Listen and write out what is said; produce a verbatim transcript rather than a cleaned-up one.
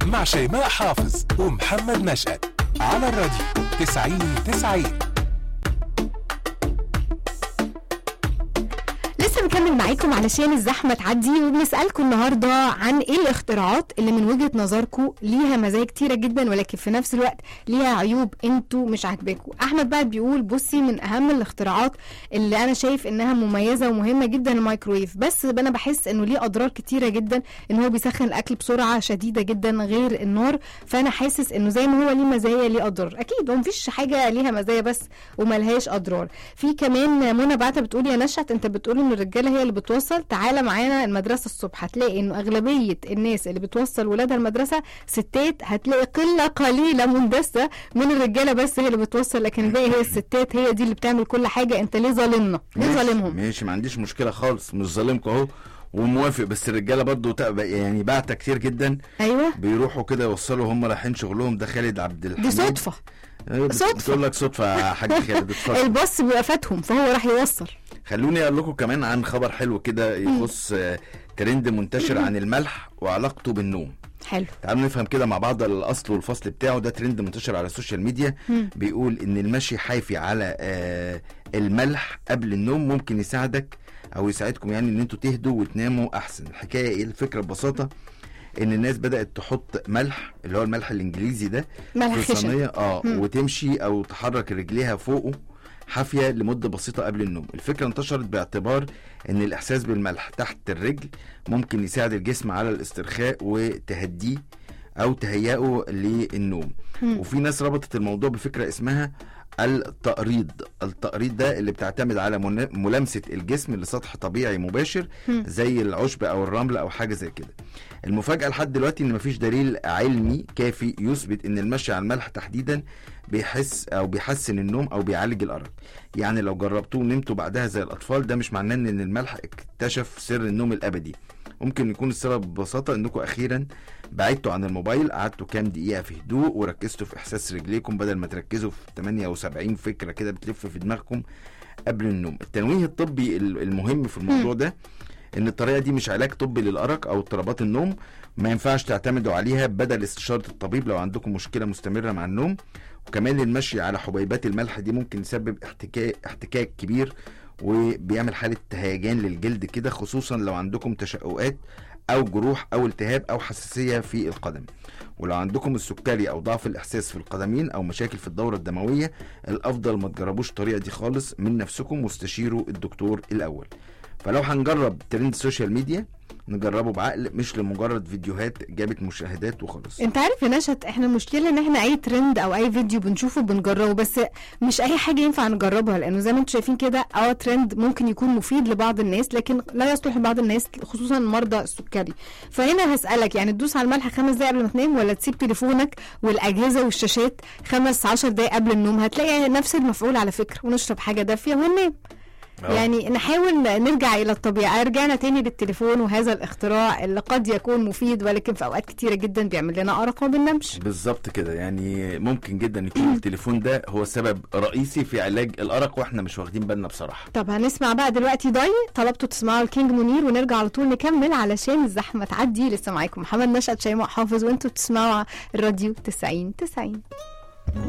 مع شيماء حافظ ومحمد نشأت على الراديو تسعين تسعين. لسه بنكمل معاكم علشان الزحمة تعدي، وبنسألكم النهاردة عن ايه الاختراعات اللي من وجهة نظركم ليها مزايا كتيرة جدا ولكن في نفس الوقت ليها عيوب انتوا مش عاجباكم. احمد بقى بيقول بصي من اهم الاختراعات اللي انا شايف انها مميزة ومهمة جدا الميكرويف، بس انا بحس انه ليه اضرار كتيرة جدا، ان هو بيسخن الاكل بسرعة شديدة جدا غير النار، فانا حاسس انه زي ما هو ليه مزايا ليه اضرار. اكيد ومفيش حاجة ليها مزايا بس وملهاش اضرار. في كمان منى بعتها بتقول يا نشأت انت بتقول ان الرجاله هي اللي بتوصل، تعالى معانا المدرسه الصبح هتلاقي انه اغلبيه الناس اللي بتوصل ولادها المدرسه ستات، هتلاقي قله قليله مندسه من الرجاله بس هي اللي بتوصل، لكن الباقي هي الستات هي دي اللي بتعمل كل حاجه. انت ليه ظالمنا؟ ليه ظالمهم؟ ماشي ما عنديش مشكله خالص، مش ظالمكم اهو وموافق، بس الرجاله برضو يعني بعتها كتير جدا. ايوه بيروحوا كده يوصلوا هم رايحين شغلهم. ده خالد عبد الحميد دي صدفه صدفه بتقول لك صدفه يا حاج خالد الباص بيبقى فاتهم فهو راح يوصل. خلوني اقول لكم كمان عن خبر حلو كده يخص ترند منتشر عن الملح وعلاقته بالنوم. حلو، تعالوا نفهم كده مع بعض الاصل والفصل بتاعه. ده ترند منتشر على السوشيال ميديا مم. بيقول ان المشي حافي على آه الملح قبل النوم ممكن يساعدك او يساعدكم يعني ان انتوا تهدوا وتناموا احسن. الحكايه ايه؟ الفكره ببساطه ان الناس بدات تحط ملح اللي هو الملح الانجليزي ده في صينيه اه مم. وتمشي او تحرك رجليها فوقه حافيه لمده بسيطه قبل النوم. الفكره انتشرت باعتبار ان الاحساس بالملح تحت الرجل ممكن يساعد الجسم على الاسترخاء وتهديه او تهيئه للنوم. م. وفي ناس ربطت الموضوع بفكره اسمها التقريض. التقريض ده اللي بتعتمد على ملامسه الجسم لسطح طبيعي مباشر م. زي العشب او الرمل او حاجه زي كده. المفاجاه لحد دلوقتي ان مفيش دليل علمي كافي يثبت ان المشي على الملح تحديدا بيحس او بيحسن النوم او بيعالج الارق. يعني لو جربتوه ونمتوا بعدها زي الاطفال ده مش معناه ان الملح اكتشف سر النوم الابدي. ممكن يكون السبب ببساطه انكم اخيرا بعدتوا عن الموبايل، قعدتوا كام دقيقه في هدوء وركزتوا في احساس رجليكم بدل ما تركزوا في ثمانية وسبعين فكره كده بتلف في دماغكم قبل النوم. التنويه الطبي المهم في الموضوع ده ان الطريقه دي مش علاج طبي للارق او اضطرابات النوم، ما ينفعش تعتمدوا عليها بدل استشاره الطبيب لو عندكم مشكله مستمره مع النوم. وكمان المشي على حبيبات الملح دي ممكن يسبب احتكاك احتكاك كبير وبيعمل حاله هيجان للجلد كده، خصوصا لو عندكم تشققات او جروح او التهاب او حساسيه في القدم. ولو عندكم السكري او ضعف الاحساس في القدمين او مشاكل في الدوره الدمويه الافضل ما تجربوش الطريقه دي خالص من نفسكم واستشيروا الدكتور الاول. فلو هنجرب ترند السوشيال ميديا نجربه بعقل مش لمجرد فيديوهات جابت مشاهدات وخلاص. انت عارف يا نشأت احنا المشكله ان احنا اي ترند او اي فيديو بنشوفه بنجربه، بس مش اي حاجه ينفع نجربها، لانه زي ما انتم شايفين كده اه ترند ممكن يكون مفيد لبعض الناس لكن لا يصلح لبعض الناس خصوصا مرضى السكري. فهنا هسألك يعني تدوس على الملح خمس دقايق قبل ما تنام ولا تسيب تليفونك والاجهزه والشاشات خمس عشر دقايق قبل النوم؟ هتلاقي نفس المفعول على فكره، ونشرب حاجه دافيه وننام. أوه. يعني نحاول نرجع إلى الطبيعة. رجعنا تاني للتليفون وهذا الاختراع اللي قد يكون مفيد ولكن في أوقات كتيرة جدا بيعمل لنا أرق وما بننامش. بالظبط كده، يعني ممكن جدا يكون التليفون ده هو سبب رئيسي في علاج الأرق وإحنا مش واخدين بالنا بصراحة. طب هنسمع بقى دلوقتي ضاي طلبتوا تسمعوا الكينج منير ونرجع على طول نكمل علشان الزحمة تعدي. لسه معاكم محمد نشأت شيماء حافظ وانتوا بتسمعوا الراديو تسعين تسعين.